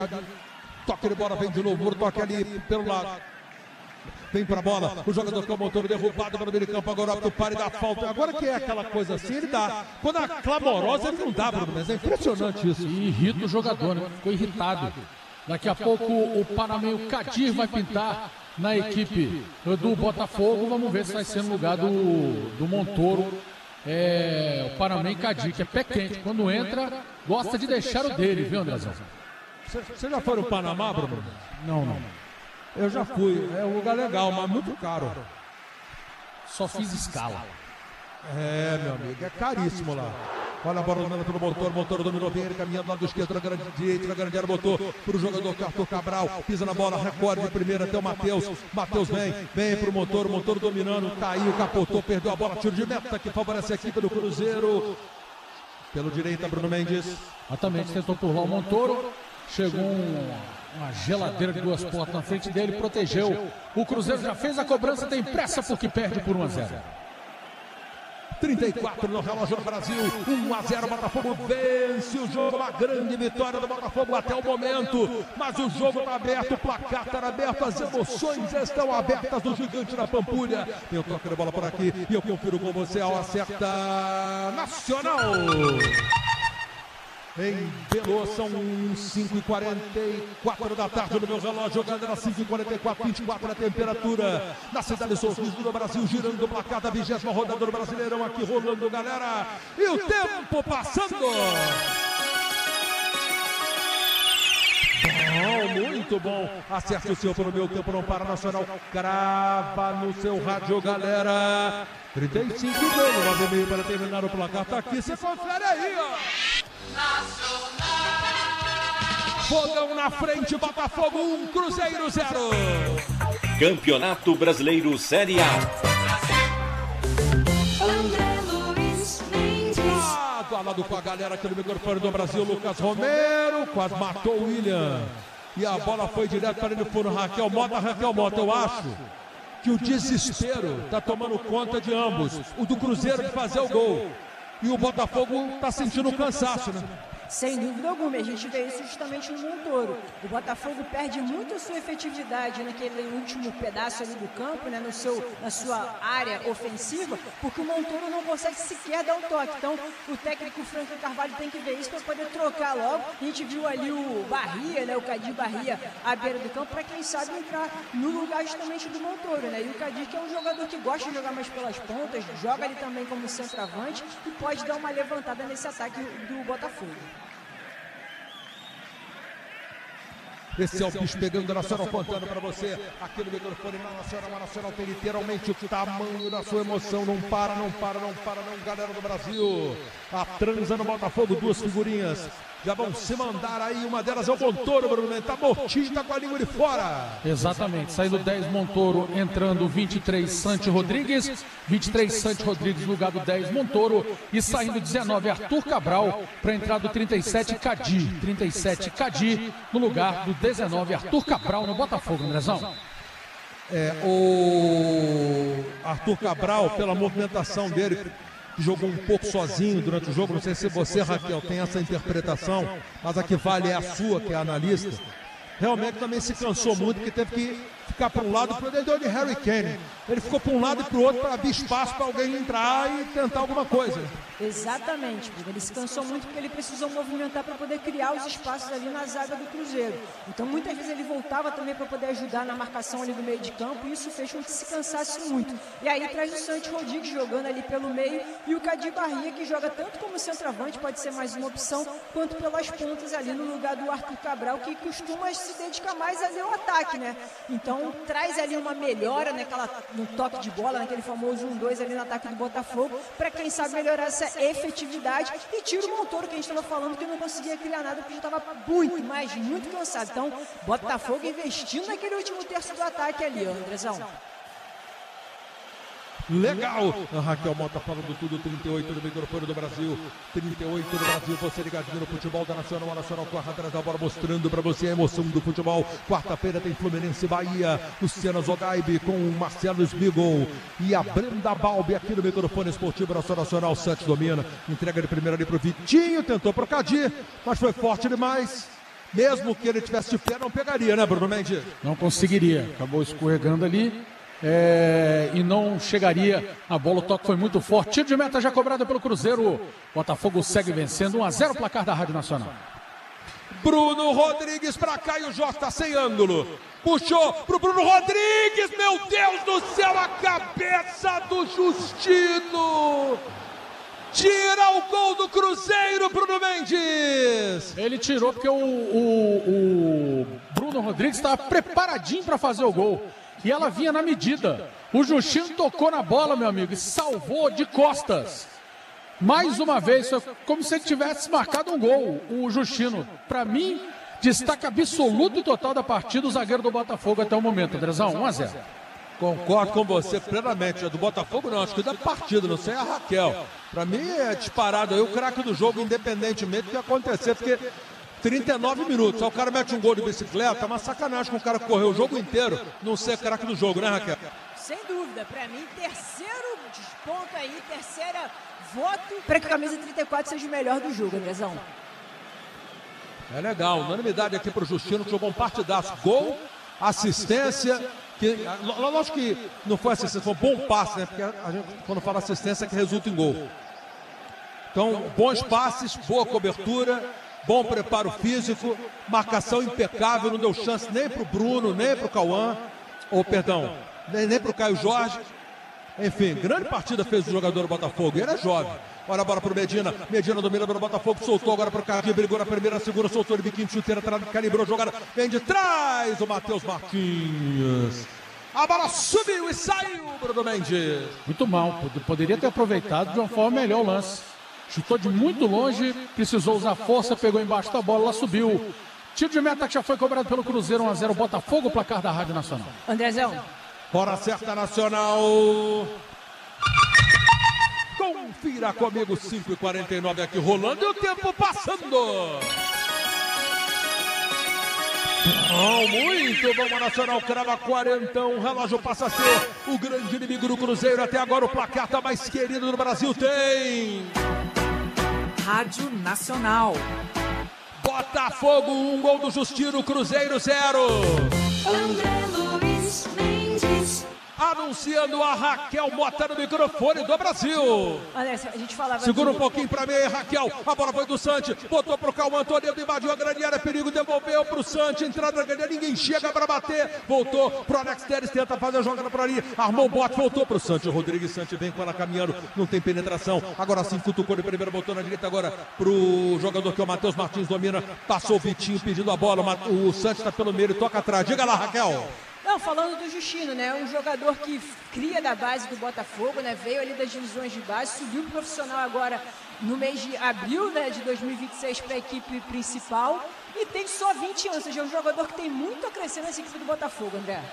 Toque de bola, vem de novo, toque ali pelo lado. Vem pra bola, o jogador com o motor derrubado pelo meio de campo, agora o pare da falta. Agora que é aquela coisa assim, ele dá. Quando é clamorosa, ele não dá, Bruno, mas é impressionante isso. E irrita o jogador, né? Ficou irritado. Daqui a pouco o panameio Kadir vai pintar na equipe do Botafogo. Vamos ver se vai ser no lugar do Montoro. O panameio Kadir, que é pé quente. Quando entra, gosta de deixar o dele, viu, Andrezão? Você já foi no Panamá, Bruno? Não. Eu já fui. É um lugar legal, mas muito caro. Só fiz escala. Meu amigo, é caríssimo lá. Olha a bola andando pelo Montoro dominou bem, ele caminhando do lado esquerdo, na grande direita, na grande área, botou para o jogador Arthur Cabral, pisa na bola, recorde de primeira até o Matheus. Matheus vem para o Montoro dominando, caiu, capotou, perdeu a bola, tiro de meta que favorece a equipe do Cruzeiro. Pelo direito, Bruno Mendes. Exatamente, tentou pular o Montoro, chegou uma geladeira de 2 portas na frente dele, protegeu. O Cruzeiro já fez a cobrança, tem pressa porque perde por 1-0. 34 no relógio do Brasil, 1-0, Botafogo vence o jogo, uma grande vitória do Botafogo até o momento, mas o jogo está aberto, o placar está aberto, as emoções estão abertas do Gigante da Pampulha. Eu toco a bola por aqui e eu confiro com você ao acerta Nacional. Em Belo, são 5h44 da tarde no meu relógio, galera, 5h44, 24 a temperatura na cidade de Sorriso do Brasil, girando o placar da 20ª rodada do Brasileirão, aqui rolando, galera, e o tempo passando. Muito bom, acerte o seu para o meu tempo, não para, Nacional, crava no seu rádio, galera, 35 9 9,5 para terminar o placar, tá aqui, você confere aí, ó. Fogão na frente, Botafogo 1, Cruzeiro 0. Campeonato Brasileiro Série A. Lado a lado com a galera aqui no microfone do Brasil, Lucas Romero quase matou o William. E a bola foi direto para ele por Raquel Mota, eu acho que o desespero está tomando conta de ambos. O do Cruzeiro de fazer o gol. E o Botafogo está sentindo um cansaço, né? Sem dúvida alguma, a gente vê isso justamente no Montoro. O Botafogo perde muito a sua efetividade naquele último pedaço ali do campo, né, na sua área ofensiva, porque o Montoro não consegue sequer dar um toque. Então, o técnico Franco Carvalho tem que ver isso para poder trocar logo. A gente viu ali o Barria, né, o Kadir Barria à beira do campo, para quem sabe entrar no lugar justamente do Montoro, né? E o Kadir, que é um jogador que gosta de jogar mais pelas pontas, joga ali também como centroavante e pode dar uma levantada nesse ataque do Botafogo. Esse é o bicho pegando da Nacional, contando para você aqui no microfone na Nacional. A Nacional tem literalmente o tamanho da sua emoção. Não para, galera do Brasil. A transa no Botafogo, 2 figurinhas. Já vão se mandar aí, uma delas é o Montoro, Bruno, tá mortinho, tá com a língua de fora. Exatamente, saindo 10 Montoro, entrando 23 Santi Rodrigues, 23 Santi Rodrigues no lugar do 10 Montoro, e saindo 19 Arthur Cabral para entrar do 37 Kadir no lugar do 19 Arthur Cabral no Botafogo, Andrezão. O Arthur Cabral, pela movimentação dele, que jogou um pouco sozinho durante o jogo, não sei se você, Raquel, tem essa interpretação, mas a que vale é a sua, que é analista, realmente também se cansou muito, porque teve que ficar para um lado, ele deu de Harry Kane, ele ficou para um lado e para o outro para abrir espaço para alguém entrar e tentar alguma coisa. Exatamente, ele se cansou muito porque ele precisou movimentar para poder criar os espaços ali na zaga do Cruzeiro. Então muitas vezes ele voltava também para poder ajudar na marcação ali do meio de campo, e isso fez com que se cansasse muito. E aí traz o Santi Rodrigues jogando ali pelo meio e o Kadir Barria, que joga tanto como centroavante, pode ser mais uma opção, quanto pelas pontas ali no lugar do Arthur Cabral, que costuma se dedicar mais ali ao ataque, né? Então traz ali uma melhora no toque de bola, naquele famoso 1-2 ali no ataque do Botafogo, para quem sabe melhorar essa efetividade, e tira o Montoro, que a gente estava falando que não conseguia criar nada porque já estava muito cansado. Então, Botafogo investindo naquele último terço do ataque ali, Andrezão. Legal! A Raquel Mota falando tudo, 38 no microfone do Brasil, 38 do Brasil, você ligadinho no futebol da Nacional, a Nacional corre atrás da bola, mostrando para você a emoção do futebol. Quarta-feira tem Fluminense e Bahia, Luciana Zogaibe com o Marcelo Smigol e a Brenda Balbi aqui no microfone esportivo Nacional. Santos domina, entrega de primeira ali pro Vitinho, tentou pro Kadir, mas foi forte demais. Mesmo que ele tivesse de pé, não pegaria, né, Bruno Mendes? Não conseguiria, acabou escorregando ali e não chegaria a bola. O toque foi muito forte. Tiro de meta já cobrado pelo Cruzeiro. Botafogo segue vencendo 1-0, placar da Rádio Nacional. Bruno Rodrigues para Caio Jorge, sem ângulo. Puxou pro Bruno Rodrigues, meu Deus do céu, a cabeça do Justino. Tira o gol do Cruzeiro, Bruno Mendes. Ele tirou porque o Bruno Rodrigues estava preparadinho para fazer o gol. E ela vinha na medida. O Justino tocou na bola, meu amigo, e salvou de costas. Mais uma vez, como se ele tivesse marcado um gol, o Justino. Para mim, destaque absoluto e total da partida, o zagueiro do Botafogo até o momento. Andrezão, 1-0. Concordo com você plenamente. Do Botafogo não, acho que da partida, não sei a Raquel. Para mim é disparado aí o craque do jogo, independentemente do que acontecer, porque 39 minutos, aí o cara mete um gol de bicicleta, é uma sacanagem com o cara correr o jogo inteiro, não ser craque do jogo, né, Raquel? Sem dúvida, para mim, terceiro desponto aí, terceira voto para que a camisa 34 seja o melhor do jogo, Andrezão. É legal, unanimidade aqui pro Justino, que jogou um partidaço. Gol, assistência, lógico que não foi assistência, foi um bom passe, né? Porque a gente, quando fala assistência, é que resulta em gol. Então, bons passes, boa cobertura, bom preparo físico, marcação impecável, não deu chance nem pro Bruno, nem pro Cauã, nem pro Caio Jorge. Enfim, grande partida fez o jogador do Botafogo, ele é jovem. Olha a bola pro Medina, Medina domina pelo Botafogo, soltou agora pro Carlinhos, brigou na primeira, segura, soltou de biquinho de chuteira, calibrou a jogada, vem de trás o Matheus Marquinhos. A bola subiu e saiu, Bruno Mendes. Muito mal, poderia ter aproveitado de uma forma melhor o lance. Chutou de muito longe, precisou usar força, pegou embaixo da bola, ela subiu. Tiro de meta que já foi cobrado pelo Cruzeiro, 1-0, Botafogo, placar da Rádio Nacional. Andrezão. Hora certa, Nacional. Confira comigo, 5h49 aqui rolando e o tempo passando. Muito bom, a Nacional crava 40, o relógio passa a ser o grande inimigo do Cruzeiro. Até agora o placar tá mais querido do Brasil tem... Rádio Nacional. Botafogo, 1 gol do Justino, Cruzeiro 0. André Luiz Mendes. Anunciando a Raquel Mota no microfone do Brasil. Olha, a gente falava. Segura um pouquinho pra mim, Raquel. A bola foi do Santos, botou pro Cauã, Toledo invadiu a grande área, perigo, devolveu pro Santos, entrada na grande área, ninguém chega pra bater. Voltou pro Alex Telles, tenta fazer a jogada por ali, armou o bote, voltou pro Santos. Rodrigues Santos vem com ela caminhando, não tem penetração. Agora sim, cutucou de primeira, botou na direita agora pro jogador que é o Matheus Martins, domina, passou o Vitinho pedindo a bola. O Santos tá pelo meio, toca atrás. Diga lá, Raquel. Não, falando do Justino, né? Um jogador que cria da base do Botafogo, né? Veio ali das divisões de base, subiu pro profissional agora no mês de abril, né? De 2026 para a equipe principal e tem só 20 anos, ou seja, é um jogador que tem muito a crescer nessa equipe do Botafogo, André.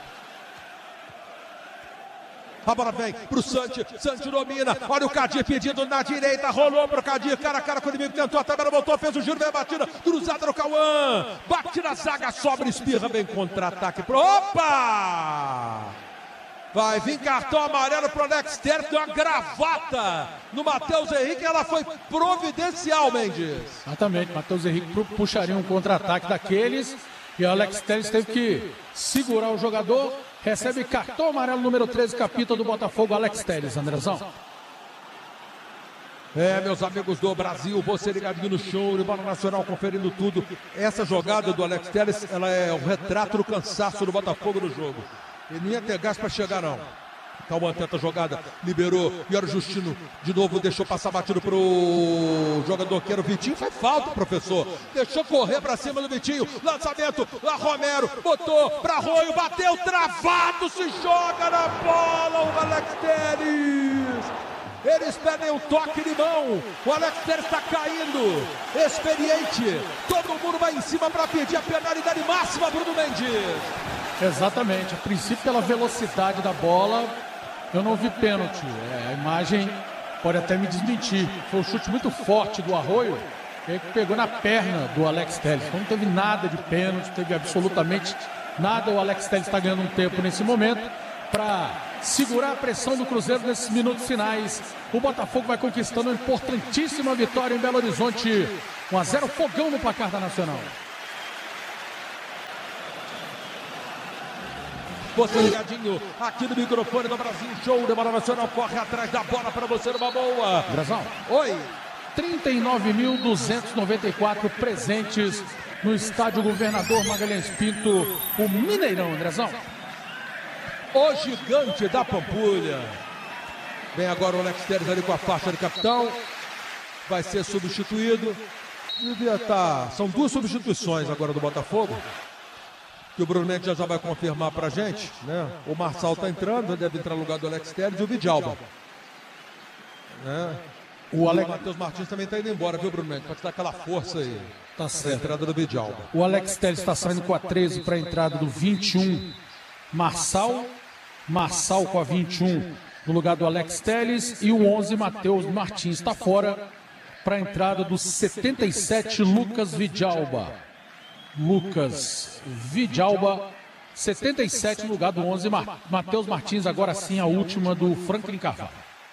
A bola vem pro Santos, Santos domina, olha o Cadir pedindo na direita, rolou pro Cadir, cara a cara com o inimigo, tentou a tabela, voltou, fez o giro, veio a batida, cruzada no Cauã, bate na zaga, sobra, espirra, vem contra-ataque pro... Opa! Vai vir cartão amarelo pro Alex Telles, tem uma gravata no Matheus Henrique, ela foi providencial, Mendes. Exatamente, Matheus Henrique puxaria um contra-ataque daqueles e o Alex Telles teve que segurar o jogador. Recebe cartão amarelo número 13, capita do Botafogo, Alex Telles, Andrezão. Meus amigos do Brasil, você ligadinho no show, de bola nacional, conferindo tudo. Essa jogada do Alex Telles, ela é o retrato do cansaço do Botafogo no jogo. Ele não ia ter gás para chegar, não. Calma, tenta a jogada, liberou, e olha o Justino, de novo deixou passar batido pro jogador que era o Vitinho, foi falta, professor, deixou correr pra cima do Vitinho, lançamento, lá Romero, botou pra Arroio, bateu, travado, se joga na bola, o Alex Telles, eles pedem um toque de mão, o Alex Telles está caindo, experiente, todo mundo vai em cima pra pedir a penalidade máxima, Bruno Mendes. Exatamente, a princípio pela velocidade da bola, eu não vi pênalti, a imagem pode até me desmentir, foi um chute muito forte do Arroio, que pegou na perna do Alex Telles, então não teve nada de pênalti, teve absolutamente nada, o Alex Telles está ganhando um tempo nesse momento, para segurar a pressão do Cruzeiro nesses minutos finais, o Botafogo vai conquistando uma importantíssima vitória em Belo Horizonte, 1-0, fogão no placar da Nacional. Você ligadinho aqui no microfone do Brasil Show, Demora Nacional corre atrás da bola para você numa boa. Andrezão. Oi. 39.294 presentes no estádio Governador Magalhães Pinto, o Mineirão, Andrezão. O gigante da Pampulha. Vem agora o Alex Telles ali com a faixa de capitão. Vai ser substituído. Devia estar. São duas substituições agora do Botafogo. Que o Bruno Mendes já vai confirmar pra gente, né? O Marçal tá entrando, deve entrar no lugar do Alex Telles e o Vidalba. Né? O Matheus Martins também tá indo embora, viu, Bruno Mendes? Pode dar aquela força aí. Tá certo. A entrada do Vidalba. O Alex Telles está saindo com a 13 para a entrada do 21. Marçal com a 21 no lugar do Alex Telles. E o 11, Matheus Martins, está fora para a entrada do 77, Lucas Vidalba. Lucas Vidalba, 77 no lugar do 11, Matheus Martins. Agora sim a última do Franklin Carvalho.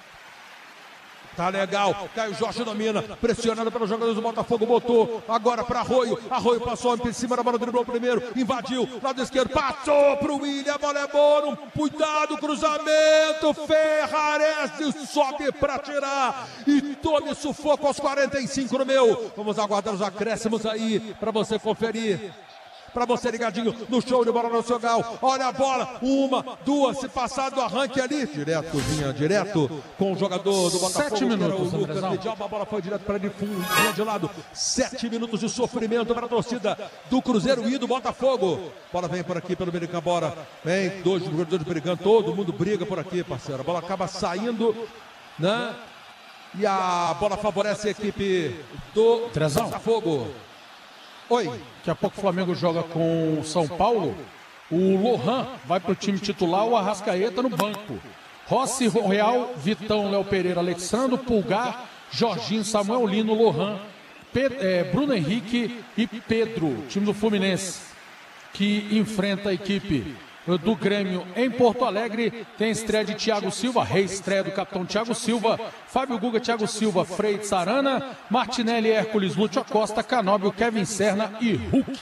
Tá legal, Caio Jorge domina, pressionado pelos jogadores do Botafogo, botou agora para Arroio, Arroio passou em cima da bola, driblou primeiro, invadiu, lado esquerdo, passou pro William, a bola é boa, cuidado, cruzamento, Ferrarese sobe para tirar e tome sufoco aos 45 no meu. Vamos aguardar os acréscimos aí para você conferir. Para você ligadinho no show de bola nacional. Olha a bola, uma, duas, se passar do arranque ali. Direto com o jogador do Botafogo. 7 minutos, o Lucas Vidalba, a bola foi direto para ele, de lado. 7 minutos de sofrimento para a torcida do Cruzeiro e do Botafogo. Bola vem por aqui pelo meio de campo, bora. Vem, dois jogadores brigando, todo mundo briga por aqui, parceiro. A bola acaba saindo, né? E a bola favorece a equipe do Botafogo. Oi. Daqui a pouco o Flamengo joga com o São Paulo. O Lohan vai para o time titular, o Arrascaeta no banco. Rossi, Real, Vitão, Léo Pereira, Alexandre, Pulgar, Jorginho, Samuel Lino, Lohan, Bruno Henrique e Pedro, time do Fluminense, que enfrenta a equipe do Grêmio em Porto Alegre. Tem estreia de Thiago Silva, reestreia do capitão Thiago Silva, Fábio Guga, Thiago Silva, Freitas Arana, Martinelli, Hércules, Lúcio Acosta, Canóbio, Kevin Serna e Hulk.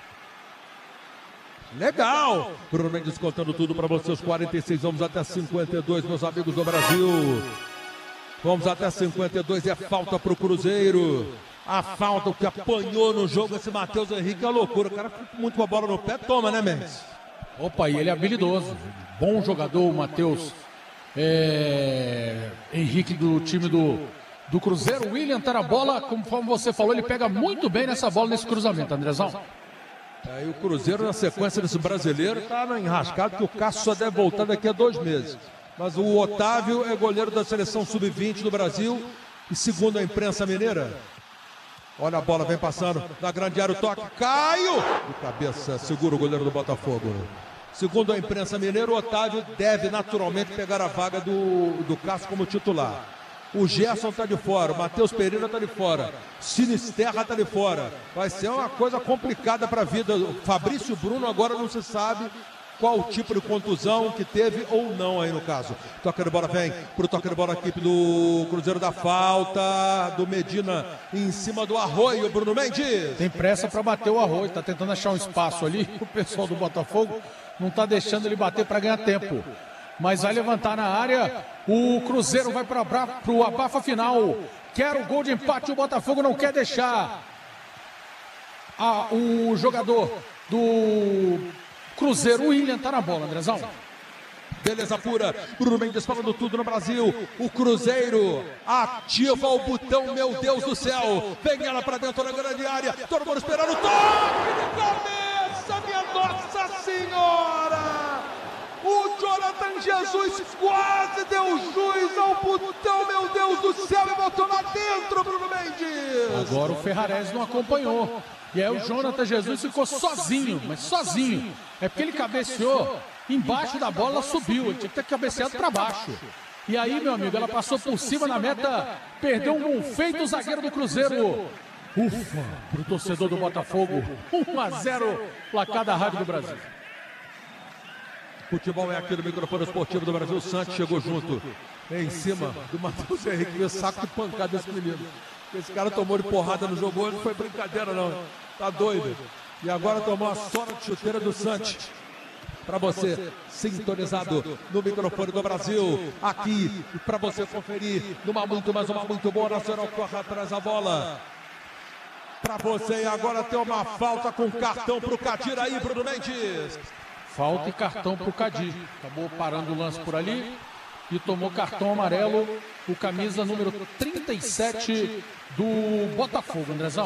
Legal! Bruno Mendes contando tudo para vocês, 46, vamos até 52, meus amigos do Brasil. Vamos até 52, é falta pro Cruzeiro. A falta que apanhou no jogo esse Matheus Henrique é uma loucura. O cara fica muito com a bola no pé, toma, né, Mendes? Opa, e ele é habilidoso. Bom jogador, o Matheus Henrique do time do Cruzeiro. O William tá na bola, conforme você falou, ele pega muito bem nessa bola, nesse cruzamento, Andrezão. E o Cruzeiro, na sequência desse brasileiro, tá enrascado, que o Cássio só deve voltar daqui a 2 meses. Mas o Otávio é goleiro da seleção sub-20 do Brasil e segundo a imprensa mineira. Olha a bola, vem passando na grande área, o toque, Caio! De cabeça, segura o goleiro do Botafogo. Segundo a imprensa mineira, o Otávio deve naturalmente pegar a vaga do Cássio como titular. O Gerson está de fora, o Matheus Pereira está de fora, Sinisterra está de fora. Vai ser uma coisa complicada para a vida. O Fabrício Bruno agora não se sabe qual o tipo de contusão que teve ou não aí no caso. Toca de bola, vem pro toque de bola a equipe do Cruzeiro, da falta do Medina em cima do Arroio, Bruno Mendes. Tem pressa para bater o Arroio, tá tentando achar um espaço ali, o pessoal do Botafogo não tá deixando ele bater para ganhar tempo. Mas vai levantar na área, o Cruzeiro vai pro abafa final. Quer o gol de empate, o Botafogo não quer deixar. O jogador do Cruzeiro, o William, tá na bola, Andrezão. Beleza pura, Bruno Mendes falando tudo no Brasil. O Cruzeiro ativa o botão, meu Deus do céu. Vem ela pra dentro da grande área, todo mundo esperando o toque de cabeça, minha Nossa Senhora. O Jonathan Jesus quase deu juiz ao botão, meu Deus do céu, e botou lá dentro, Bruno Mendes. Agora o Ferrarese não acompanhou. E aí o Jonathan Jesus ficou sozinho, mas sozinho. É porque ele cabeceou embaixo da bola, ela subiu. Ele tinha que ter cabeceado para baixo. E aí, meu amigo, ela passou por cima na meta, perdeu um gol feito o zagueiro do Cruzeiro. Ufa, pro torcedor do Botafogo. 1-0, placar da Rádio do Brasil. Futebol é aqui no microfone esportivo do Brasil. O Santos chegou junto em cima do Matheus Henrique. Viu saco de pancada desse menino. Esse cara tomou de porrada no jogo hoje, não foi brincadeira não. Tá doido. E agora tomou a sola de chuteira do Santos. para você sintonizado no microfone do Brasil, aqui para você conferir uma muito boa. Nacional corre atrás da bola. Para você agora tem uma falta com cartão para o Kadir aí, Bruno Mendes. Falta e cartão para o Kadir. Acabou parando o lance por ali e tomou cartão amarelo, o camisa número 37 do Botafogo, Andrezão.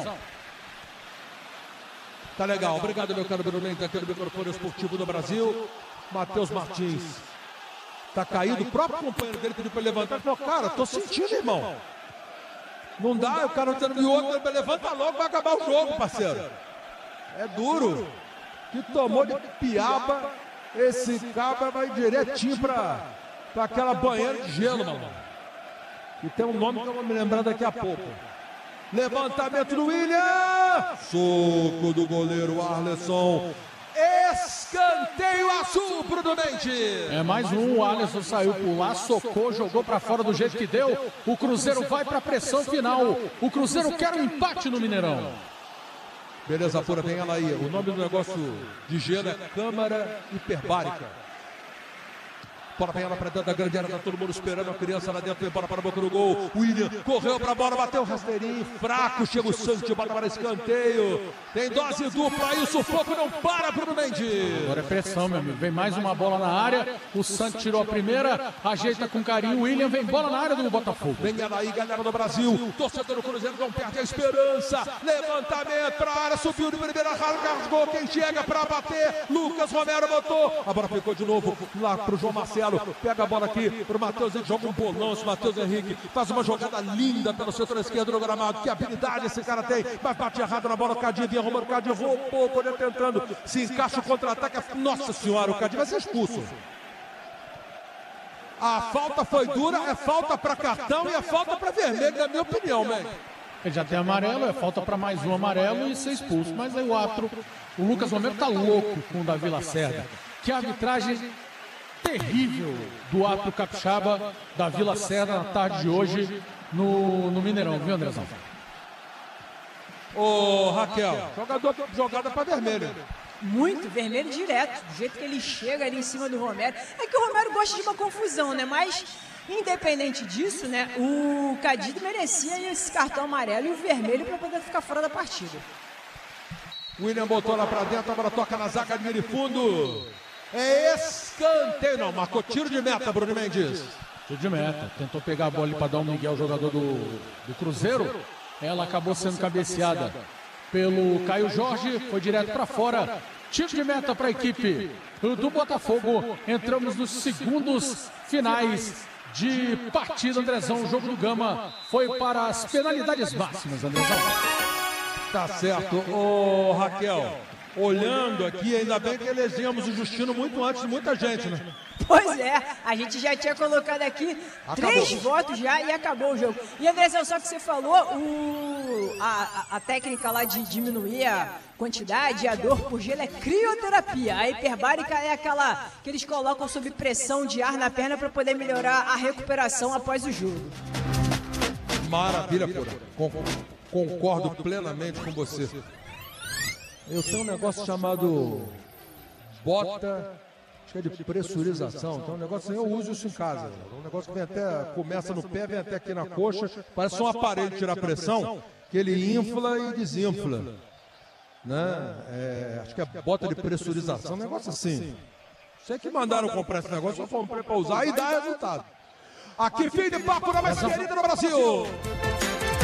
Tá legal, obrigado meu caro Bruno Mendes, aqui no microfone esportivo do Brasil. Matheus Martins tá caído, o próprio companheiro dele pediu para ele levantar. Falou, cara, tô sentindo, irmão. Não dá, o cara não tendo outro, levanta logo, vai acabar o jogo, parceiro. É duro. Que tomou de piaba, esse cabra vai direitinho para aquela banheira de gelo, mano. E tem um nome que eu vou me lembrar daqui a pouco. Levantamento do William. Soco do goleiro Arleson. Escanteio azul, Bruno Mendes. É mais um, o Alisson saiu por lá, socou, jogou para fora do jeito que deu. O Cruzeiro vai para a pressão final. O Cruzeiro quer um empate no Mineirão. Beleza pura, tem ela aí. O nome do negócio de gelo é câmara hiperbárica. Bola vem ela para dentro da grande área, tá todo mundo esperando a criança lá dentro, vem bola para a boca do gol. William correu para a bola, bateu o rasteirinho, fraco, chega o Santos, bola para escanteio. Tem dose dupla aí, o sufoco não para, Bruno Mendes. Agora é pressão, meu amigo. Vem mais uma bola na área, o Santos tirou a primeira, ajeita com carinho, o William vem bola na área do Botafogo. Vem ela aí, galera do Brasil, torcedor do Cruzeiro não perde a esperança. Levantamento para a área, subiu de primeira, rasgou, quem chega para bater, Lucas Romero botou. A bola ficou de novo lá para o João Marcelo. Pega a bola aqui pro Matheus, ele joga um bolão, esse Matheus Henrique faz uma jogada linda pelo setor esquerdo do gramado, que habilidade esse cara tem, mas bate errado na bola, o Kadir vinha arrumando, o Kadir roubou, poder tentando, se encaixa o contra-ataque, nossa senhora, o Kadir vai ser expulso. A falta foi dura, é falta para cartão e é falta para vermelho, na minha opinião, velho. Ele já tem amarelo, é falta para mais um amarelo e ser expulso, mas aí o árbitro, o Lucas Romero tá louco com o Davi Lacerda, que arbitragem terrível do árbitro capixaba da Vila Serra na tarde de hoje no Mineirão, viu, Andrezão? Ô, Raquel, jogada para vermelho. Muito vermelho direto, do jeito que ele chega ali em cima do Romero. É que o Romero gosta de uma confusão, né? Mas, independente disso, né? O Kadir merecia esse cartão amarelo e o vermelho para poder ficar fora da partida. William botou lá para dentro, a bola toca na zaga de meio fundo. É escanteio, não, marcou tiro de meta, Bruno Mendes. Tiro de meta, tentou pegar a bola ali para dar um migué ao jogador do Cruzeiro. Ela acabou sendo cabeceada pelo Caio Jorge, foi direto para fora. Tiro de meta para a equipe do Botafogo. Entramos nos segundos finais de partida, Andrezão. O jogo do Gama foi para as penalidades máximas, Andrezão. Tá certo, ô Raquel. Olhando aqui, ainda bem que elegemos o Justino muito antes de muita gente, né? Pois é, a gente já tinha colocado aqui 3 votos já e acabou o jogo. E André, só que você falou, a técnica lá de diminuir a quantidade, a dor por gelo é crioterapia. A hiperbárica é aquela que eles colocam sob pressão de ar na perna para poder melhorar a recuperação após o jogo. Maravilha, pura. Concordo plenamente com você. Eu tenho um negócio chamado bota, acho que é de pressurização. Então, um negócio assim, eu uso isso em casa. Um negócio que vem até, começa no pé, vem até aqui na coxa. Parece um aparelho de tirar pressão, que ele infla e desinfla. Né? Acho que é bota de pressurização, um negócio assim. Sei que mandaram comprar esse negócio, eu comprei para usar e dá resultado. Aqui, fim de papo na mais querida no Brasil.